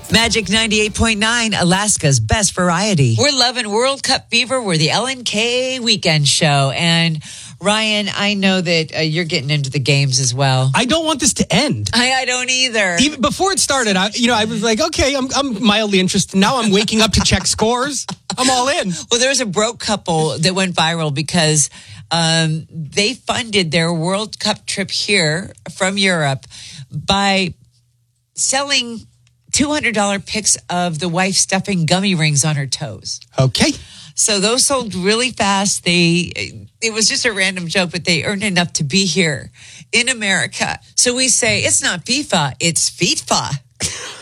Magic 98.9, Alaska's best variety. We're loving World Cup fever. We're the LNK weekend show. And Ryan, I know that you're getting into the games as well. I don't want this to end. I don't either. Even before it started, I was like, okay, I'm mildly interested. Now I'm waking up to check scores. I'm all in. Well, there was a broke couple that went viral because they funded their World Cup trip here from Europe by selling $200 pics of the wife stuffing gummy rings on her toes. Okay. So those sold really fast. It was just a random joke, but they earned enough to be here in America. So we say it's not FIFA, it's FIFA.